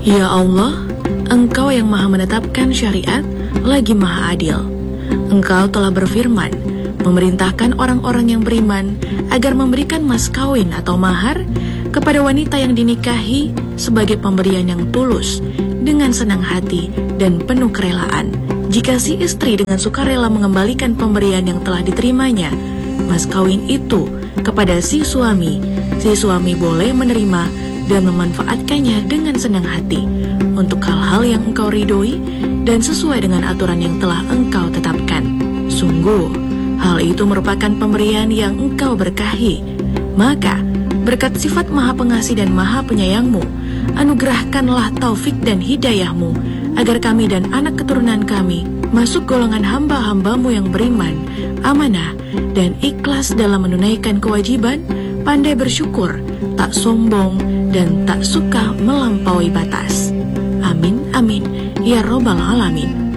Ya Allah, Engkau yang maha menetapkan syariat, lagi maha adil. Engkau telah berfirman, memerintahkan orang-orang yang beriman agar memberikan mas kawin atau mahar kepada wanita yang dinikahi sebagai pemberian yang tulus, dengan senang hati dan penuh kerelaan. Jika si istri dengan sukarela mengembalikan pemberian yang telah diterimanya, mas kawin itu, kepada si suami boleh menerima dan memanfaatkannya dengan senang hati untuk hal-hal yang engkau ridhoi dan sesuai dengan aturan yang telah engkau tetapkan. Sungguh, hal itu merupakan pemberian yang engkau berkahi. Maka, berkat sifat maha pengasih dan maha penyayangmu, anugerahkanlah taufik dan hidayahmu, agar kami dan anak keturunan kami masuk golongan hamba-hambamu yang beriman, amanah, dan ikhlas dalam menunaikan kewajiban, pandai bersyukur, tak sombong, dan tak suka melampaui batas. Amin, amin, ya Rabbal Alamin.